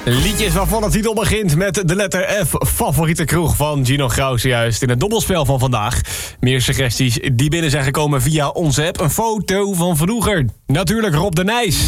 Liedjes waarvan de titel begint met de letter F. Favoriete kroeg van Gino Grauw juist in het dobbelspel van vandaag. Meer suggesties die binnen zijn gekomen via onze app. Een foto van vroeger. Natuurlijk Rob de Nijs.